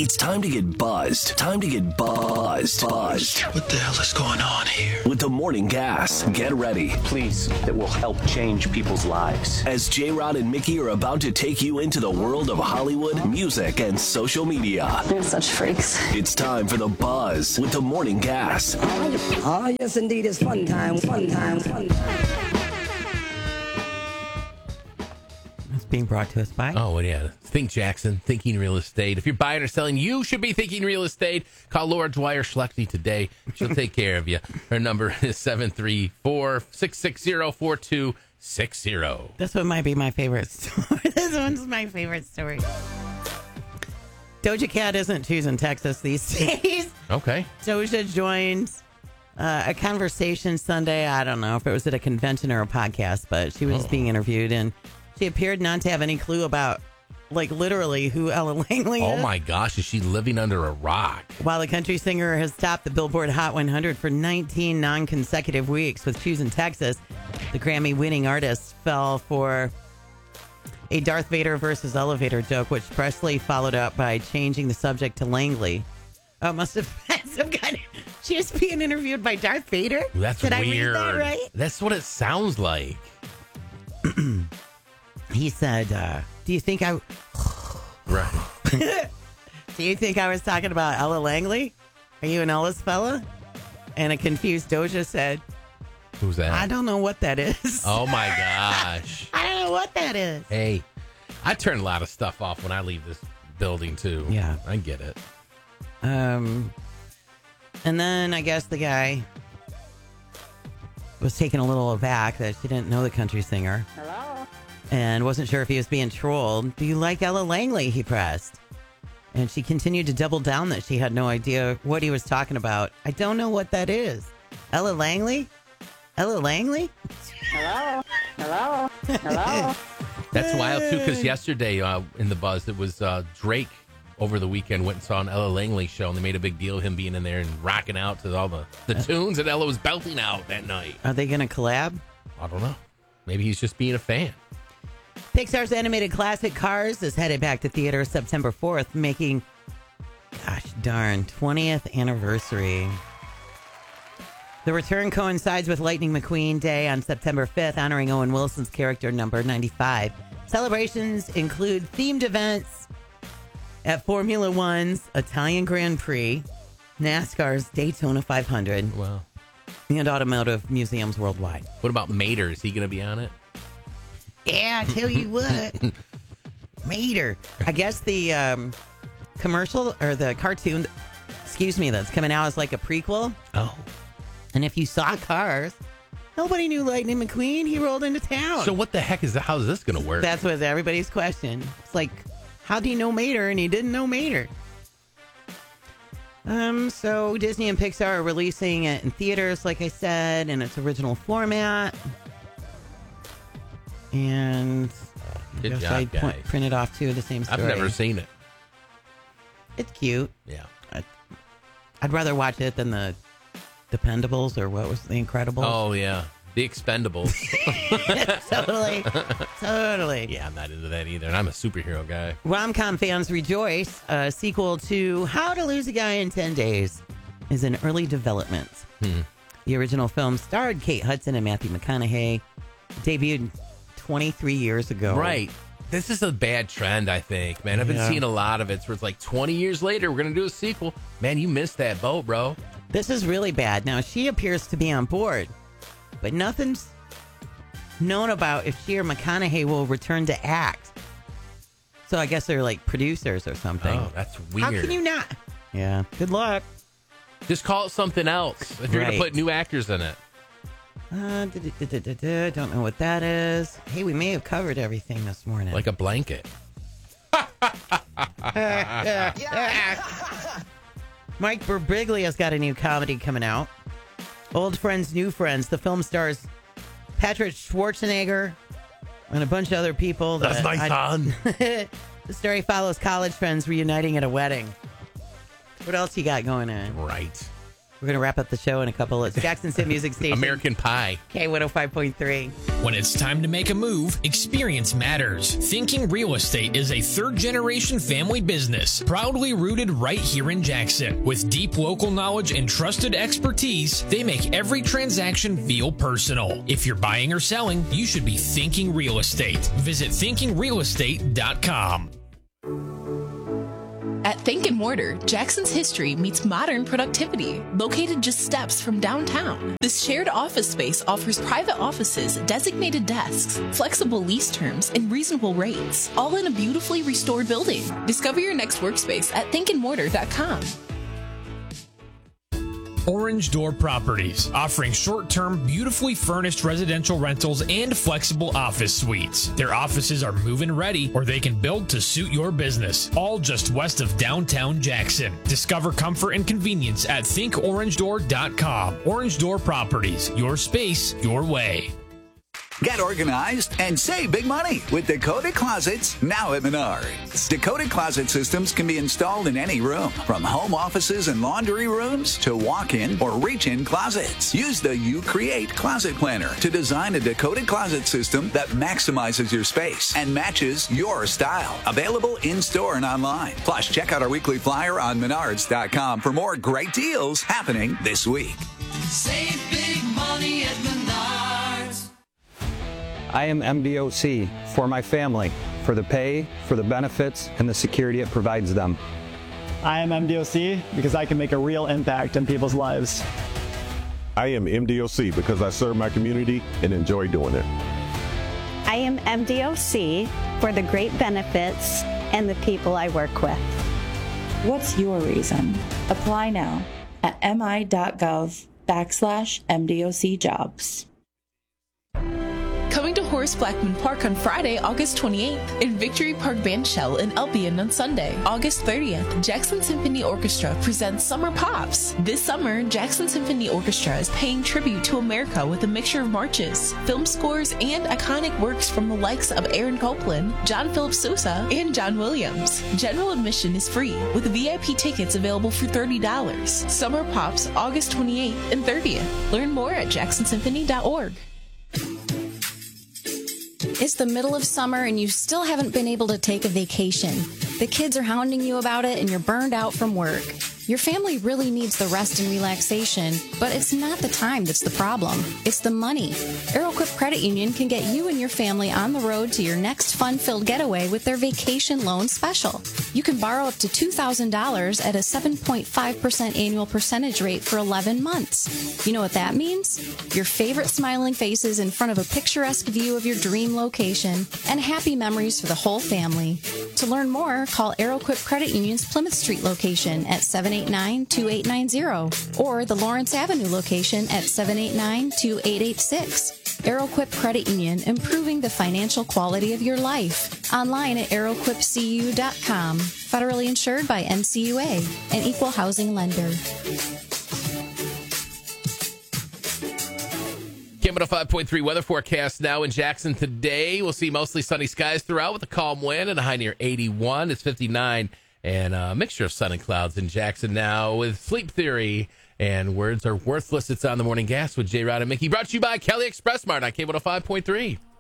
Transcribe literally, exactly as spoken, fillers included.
It's time to get buzzed. Time to get buzzed. Buzzed. What the hell is going on here? With the Morning Gas. Get ready. Please, that will help change people's lives. As J-Rod and Mickey are about to take you into the world of Hollywood, music, and social media. They're such freaks. It's time for the Buzz with the Morning Gas. Ah, yes, indeed. It's fun time, fun time, fun time. It's being brought to us by. Oh, yeah. Think Jackson, Thinking Real Estate. If you're buying or selling, you should be thinking real estate. Call Laura Dwyer Schlechte today. She'll take care of you. Her number is seven three four, six six zero, four two six zero. This one might be my favorite story. This one's my favorite story. Doja Cat isn't choosing Texas these days. Okay. Doja joined uh, a conversation Sunday. I don't know if it was at a convention or a podcast, but she was oh. being interviewed, and she appeared not to have any clue about, like, literally who Ella Langley is. Oh, my gosh. Is she living under a rock? While the country singer has topped the Billboard Hot one hundred for nineteen non-consecutive weeks with Choosing Texas, the Grammy-winning artist fell for a Darth Vader versus elevator joke, which Presley followed up by changing the subject to Langley. Oh, it must have been some kind of... She was being interviewed by Darth Vader? That's Did weird. I read that right? That's what it sounds like. He said, uh, do you think I... Right. Do you think I was talking about Ella Langley? Are you an Ella's fella? And a confused Doja said, who's that? I don't know what that is. Oh, my gosh. I don't know what that is. Hey, I turn a lot of stuff off when I leave this building, too. Yeah. I get it. Um, and then I guess the guy was taken a little aback that she didn't know the country singer. Hello? And wasn't sure if he was being trolled. Do you like Ella Langley? He pressed. And she continued to double down that she had no idea what he was talking about. I don't know what that is. Ella Langley? Ella Langley? Hello? Hello? Hello? That's wild, too, because yesterday uh, in the Buzz, it was uh, Drake over the weekend went and saw an Ella Langley show, and they made a big deal of him being in there and rocking out to all the, the tunes that Ella was belting out that night. Are they going to collab? I don't know. Maybe he's just being a fan. Pixar's animated classic Cars is headed back to theaters September fourth, making, gosh darn, twentieth anniversary. The return coincides with Lightning McQueen Day on September fifth, honoring Owen Wilson's character number ninety-five. Celebrations include themed events at Formula One's Italian Grand Prix, NASCAR's Daytona five hundred, Wow. and automotive museums worldwide. What about Mater? Is he going to be on it? Yeah, I tell you what. Mater. I guess the um, commercial or the cartoon, excuse me, that's coming out is like a prequel. Oh. And if you saw Cars, nobody knew Lightning McQueen. He rolled into town. So what the heck is that? How is this going to work? That's what everybody's question. It's like, how do you know Mater and he didn't know Mater? Um, so Disney and Pixar are releasing it in theaters, like I said, in its original format. And I Good guess job, I guys. point, printed off two of the same story. I've never seen it. It's cute. Yeah. I, I'd rather watch it than the Dependables or what was The Incredibles. Oh, yeah. The Expendables. Totally. Totally. Yeah, I'm not into that either. And I'm a superhero guy. Rom-com fans rejoice. A sequel to How to Lose a Guy in ten days is in early development. Hmm. The original film starred Kate Hudson and Matthew McConaughey. Debuted twenty-three years ago. Right. This is a bad trend, I think, man. I've been Yeah. seeing a lot of it where it's like twenty years later, we're going to do a sequel. Man, you missed that boat, bro. This is really bad. Now, she appears to be on board, but nothing's known about if she or McConaughey will return to act. So I guess they're like producers or something. Oh, that's weird. How can you not? Yeah. Good luck. Just call it something else if you're going Right. to put new actors in it. Uh, da, da, da, da, da, don't know what that is. Hey, we may have covered everything this morning. Like a blanket. Mike Birbiglia's got a new comedy coming out. Old Friends, New Friends. The film stars Patrick Schwarzenegger and a bunch of other people. That's my I- son. The story follows college friends reuniting at a wedding. What else you got going on? Right. We're going to wrap up the show in a couple. It's Jackson's Hit Music Station. American Pie. K one oh five point three. When it's time to make a move, experience matters. Thinking Real Estate is a third-generation family business, proudly rooted right here in Jackson. With deep local knowledge and trusted expertise, they make every transaction feel personal. If you're buying or selling, you should be Thinking Real Estate. Visit thinking real estate dot com. At Think and Mortar, Jackson's history meets modern productivity, located just steps from downtown. This shared office space offers private offices, designated desks, flexible lease terms, and reasonable rates, all in a beautifully restored building. Discover your next workspace at think and mortar dot com. Orange Door Properties, offering short-term, beautifully furnished residential rentals and flexible office suites. Their offices are move-in ready, or they can build to suit your business, all just west of downtown Jackson. Discover comfort and convenience at think orange door dot com. Orange Door Properties, your space, your way. Get organized and save big money with Dakota Closets now at Menards. Dakota Closet systems can be installed in any room, from home offices and laundry rooms to walk-in or reach-in closets. Use the You Create Closet Planner to design a Dakota Closet system that maximizes your space and matches your style. Available in-store and online. Plus, check out our weekly flyer on menards dot com for more great deals happening this week. Save big money at Menards. I am M D O C for my family, for the pay, for the benefits, and the security it provides them. I am M D O C because I can make a real impact in people's lives. I am M D O C because I serve my community and enjoy doing it. I am M D O C for the great benefits and the people I work with. What's your reason? Apply now at mi.gov backslash MDOC jobs. Coming to Horace Blackman Park on Friday, August twenty-eighth, and Victory Park Bandshell in Albion on Sunday, August thirtieth. Jackson Symphony Orchestra presents Summer Pops. This summer, Jackson Symphony Orchestra is paying tribute to America with a mixture of marches, film scores, and iconic works from the likes of Aaron Copland, John Philip Sousa, and John Williams. General admission is free, with V I P tickets available for thirty dollars. Summer Pops, August twenty-eighth and thirtieth. Learn more at jackson symphony dot org. It's the middle of summer and you still haven't been able to take a vacation. The kids are hounding you about it and you're burned out from work. Your family really needs the rest and relaxation, but it's not the time that's the problem. It's the money. Arrowquip Credit Union can get you and your family on the road to your next fun-filled getaway with their vacation loan special. You can borrow up to two thousand dollars at a seven point five percent annual percentage rate for eleven months. You know what that means? Your favorite smiling faces in front of a picturesque view of your dream location and happy memories for the whole family. To learn more, call Arrowquip Credit Union's Plymouth Street location at seven eight nine, two eight nine zero or the Lawrence Avenue location at seven eight nine, two eight eight six. Arrowquip Credit Union, improving the financial quality of your life. Online at arrowquip c u dot com. Federally insured by N C U A, an equal housing lender. K one oh five point three weather forecast now in Jackson today. We'll see mostly sunny skies throughout with a calm wind and a high near eighty-one. It's fifty-nine and a mixture of sun and clouds in Jackson now with Sleep Theory and Words Are Worthless. It's on the Morning Gas with J. Rod and Mickey, brought to you by Kelly Express Mart on K one oh five point three.